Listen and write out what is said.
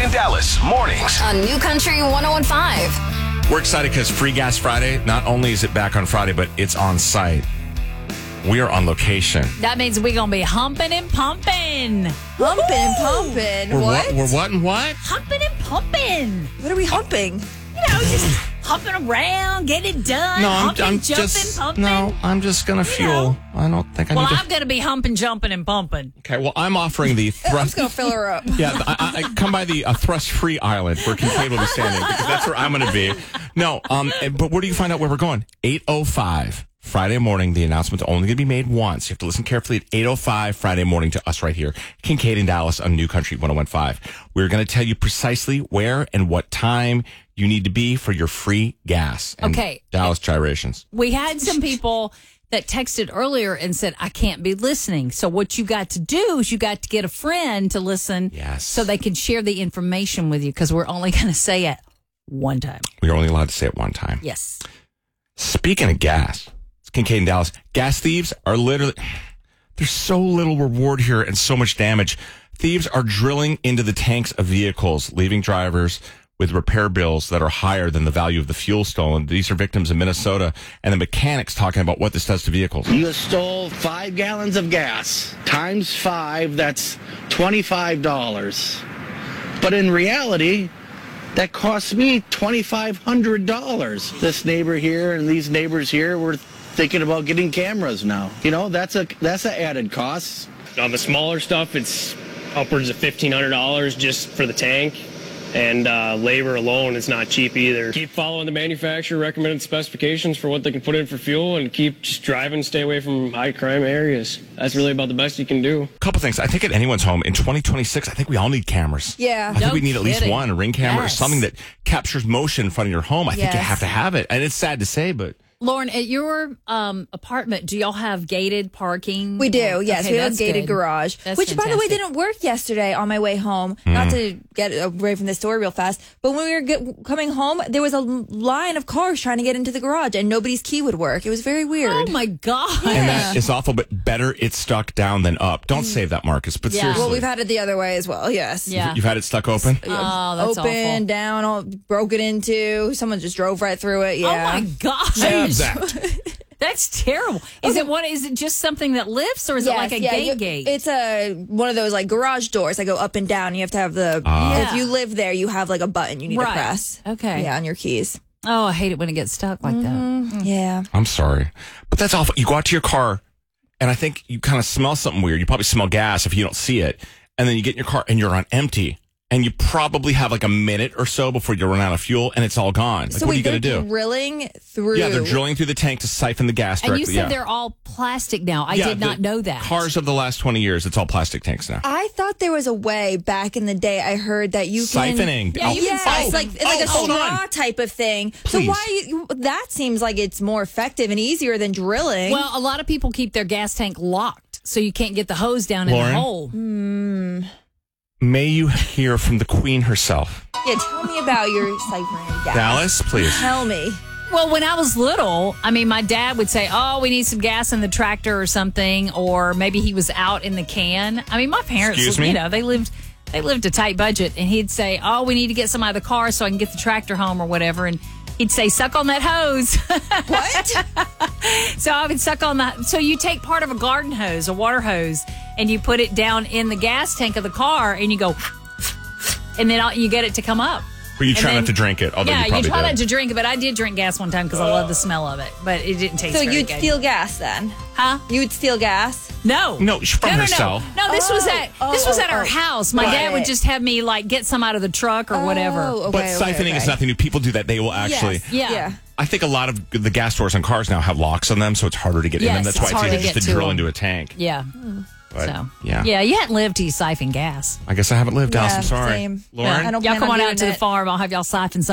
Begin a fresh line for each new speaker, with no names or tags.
and Dallas mornings
on New Country 101.5.
We're excited because Free Gas Friday, not only is it back on Friday, but it's on site. We are on location.
That means we're going to be humping and pumping.
Pumping.
We're
What?
We're what and what?
Humping and pumping.
What are we humping?
Just humping around, getting it done.
No,
humping,
I'm
jumping,
just
pumping.
no. I'm just gonna fuel. I don't think I
Well,
need to.
I'm going to be humping, jumping, and pumping.
Okay. Well, I'm offering the
I'm
thrust.
just going to fill her up.
Yeah, I come by the thrust-free island where Kincaid will be standing because that's where I'm going to be. No, but where do you find out where we're going? 8:05 Friday morning. The announcement's only going to be made once. You have to listen carefully at 8:05 Friday morning to us right here, Kincaid and Dallas on New Country 101.5. We're going to tell you precisely where and what time you need to be for your free gas. And
Okay.
Dallas gyrations.
We had some people that texted earlier and said, I can't be listening. So what you got to do is you got to get a friend to listen
Yes.
so they can share the information with you because we're only going to say it one time.
We're only allowed to say it one time.
Yes.
Speaking of gas, it's Kincaid and Dallas. Gas thieves are literally, there's so little reward here and so much damage. Thieves are drilling into the tanks of vehicles, leaving drivers with repair bills that are higher than the value of the fuel stolen. These are victims in Minnesota, and the mechanics talking about what this does to vehicles.
You stole 5 gallons of gas. Times 5, that's $25. But in reality, that cost me $2,500. This neighbor here and these neighbors here were thinking about getting cameras now. You know, that's an added cost.
On the smaller stuff, it's upwards of $1,500 just for the tank. And labor alone is not cheap either. Keep following the manufacturer recommended specifications for what they can put in for fuel and keep just driving, stay away from high crime areas. That's really about the best you can do.
A couple things. I think at anyone's home in 2026, I think we all need cameras.
Yeah.
I think
No
we need at least
kidding.
one, a ring camera or
Yes.
something that captures motion in front of your home. I think you
Yes.
have to have it. And it's sad to say, but
Lauren, at your apartment, do y'all have gated parking?
We do, yes.
Okay,
we have a
that's
gated
good.
garage,
That's
which, by the way,
fantastic.
didn't work yesterday on my way home. Not to get away from the story real fast, but when we were coming home, there was a line of cars trying to get into the garage, and nobody's key would work. It was very weird.
Oh, my God.
and that is awful, but better it's stuck down than up. Don't save that, Marcus, but
Yeah.
seriously.
Well, we've had it the other way as well, yes.
Yeah.
You've had it stuck open?
Oh, that's
Open,
awful.
down, all broken into. Someone just drove right through it, yeah.
Oh, my gosh.
Save that.
That's terrible. Is it just something that lifts or is it like a gate?
It's one of those like garage doors that go up and down. You have to have the if you live there, you have like a button you need to
Right.
press.
Okay.
Yeah, on your keys.
Oh, I hate it when it gets stuck like that.
Yeah.
I'm sorry. But that's awful. You go out to your car, and I think you kind of smell something weird. You probably smell gas if you don't see it. And then you get in your car, and you're on empty. And you probably have like a minute or so before you run out of fuel, and it's all gone. Like,
So
what are you
they're
going to do?
drilling through.
Yeah, they're drilling through the tank to siphon the gas
And
directly.
you said
yeah.
they're all plastic now. I
Yeah,
did not know that.
Cars of the last 20 years, it's all plastic tanks now.
I thought there was a way back in the day. I heard that you can
Siphoning.
Yeah, you can
Yes,
siphon.
like a
hold
straw
on.
type of thing. So
Please.
why that seems like it's more effective and easier than drilling.
Well, a lot of people keep their gas tank locked so you can't get the hose down
Lauren?
in the hole.
May you hear from the queen herself.
yeah, tell me about your siphoning gas.
Dallas, please.
Tell me.
Well, when I was little, I mean, my dad would say, oh, we need some gas in the tractor or something, or maybe he was out in the can. I mean, my parents,
Excuse me?
you know, they lived a tight budget, and he'd say, oh, we need to get some out of the car so I can get the tractor home or whatever, and he'd say, suck on that hose.
What?
So I would suck on that. So you take part of a garden hose, a water hose, and you put it down in the gas tank of the car, and you go, and then you get it to come up.
But you
And
try
then-
not to drink it, although
Yeah,
you probably
try
did.
not to drink it, but I did drink gas one time because I love the smell of it, but it didn't taste
So
very
you'd
good.
steal gas then?
Huh?
You would steal gas?
No.
No, from herself.
No, this was at our house. My dad would
Right.
just have me like get some out of the truck or whatever.
Oh, okay,
But
okay,
siphoning
okay.
is nothing new. People do that. They will actually.
Yes.
Yeah.
I think a lot of the gas stores on cars now have locks on them, so it's harder to get in
Yes,
them. That's
it's
why it's
hard
easier
to
just
get
to
to
drill
them.
into a tank.
Yeah.
But,
So
yeah.
yeah, you hadn't lived till you siphon gas.
I guess I haven't lived, Dallas.
Yeah,
I'm sorry.
same.
Lauren?
I don't
Y'all
plan
come
on
on
doing
out to the
it.
farm. I'll have y'all siphon some.